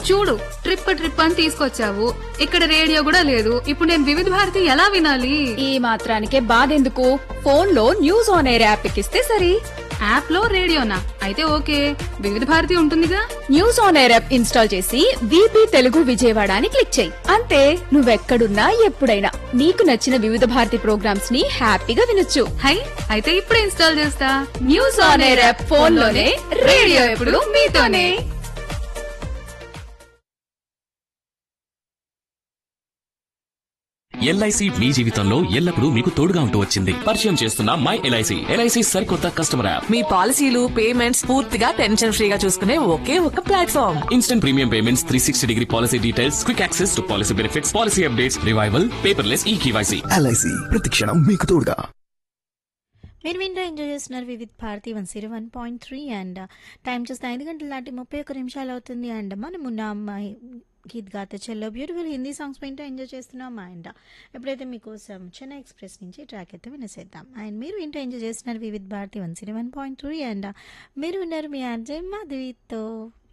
చూడు trip trip అని తీసుకొచ్చావు, ఇక్కడ రేడియో కూడా లేదు. ఇప్పుడు నేను వివిధ భారతి ఎలా వినాలి? ఈ మాత్రానికే బాధెందుకు, ఫోన్ లో న్యూస్ ఆన్ ఎయిర్ యాప్ ఎక్కిస్తే సరి. యాప్ లో రేడియోనా? అయితే ఓకే, వివిధ భారతి ఉంటుందిగా. News on air app install చేసి వీపీ తెలుగు విజయవాడ అని క్లిక్ చేయి. అంతే, నువ్వెక్కడున్నా ఎప్పుడైనా నీకు నచ్చిన వివిధ భారతి ప్రోగ్రామ్స్ ని హ్యాపీగా వినొచ్చు. హై, అయితే ఇప్పుడే ఇన్స్టాల్ చేస్తా. News on air app phone లోనే, రేడియో ఎప్పుడు మీతోనే. ఎల్ఐసి మీ జీవితంలో ఎల్లప్పుడూ మీకు తోడుగా ఉంటూ వచ్చింది. పరిచయం చేస్తున్న మై ఎల్ఐసి. ఎల్ఐసి సరికొత్త కస్టమర్ యాప్. మీ పాలసీలు పేమెంట్స్ పూర్తిగా టెన్షన్ ఫ్రీగా చూసుకునే ఒకే ఒక platform. Instant premium payments, 360 degree policy details, quick access to policy benefits, policy updates, revival, paperless eKYC. LIC ప్రతిక్షణం మీకు తోడుగా. మీరు వింటూ ఎంజాయ్ చేస్తున్నారు వివిధ్ భారతి 101.3 అండ్ టైం చూస్తే 5 గంటల దాటి 31 నిమిషాలు అవుతుంది. అండ్ మనమున్న గీత్ గాతే చల్లో బ్యూటిఫుల్ హిందీ సాంగ్స్ వింటూ ఎంజాయ్ చేస్తున్నాం. అండ్ ఎప్పుడైతే మీకోసం చెన్నై ఎక్స్ప్రెస్ నుంచి ట్రాక్ అయితే వినేసేద్దాం. అండ్ మీరు వింటూ ఎంజాయ్ చేస్తున్నారు వివిధ్ భారతి 101.3 అండ్ మీరు విన్నారు మీ ఆర్జే మాధవితో.